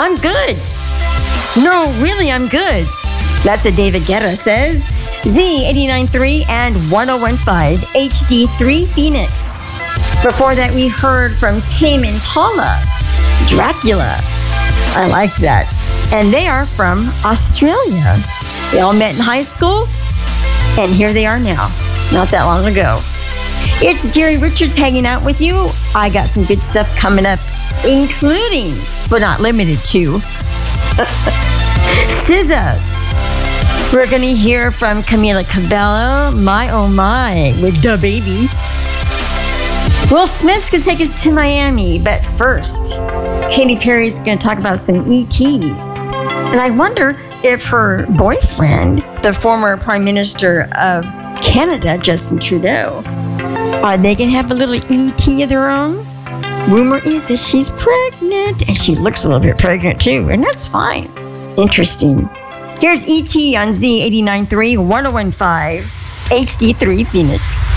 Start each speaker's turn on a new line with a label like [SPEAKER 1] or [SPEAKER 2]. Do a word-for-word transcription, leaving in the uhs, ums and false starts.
[SPEAKER 1] I'm good. No, really, I'm good. That's what David Guetta says. Z eighty-nine point three and ten fifteen H D three Phoenix. Before that, we heard from Tame Impala, Dracula. I like that. And they are from Australia. They all met in high school, and here they are now, not that long ago. It's Jerry Richards hanging out with you. I got some good stuff coming up, including, but not limited to, S Z A. We're going to hear from Camila Cabello, My Oh My, with Da Baby. Will Smith's going to take us to Miami, but first, Katy Perry's going to talk about some E Ts. And I wonder if her boyfriend, the former Prime Minister of Canada, Justin Trudeau, are they going to have a little E T of their own? Rumor is that she's pregnant, and she looks a little bit pregnant too, and that's fine. Interesting. Here's E T on Z eighty-nine point three, ten fifteen H D three Phoenix.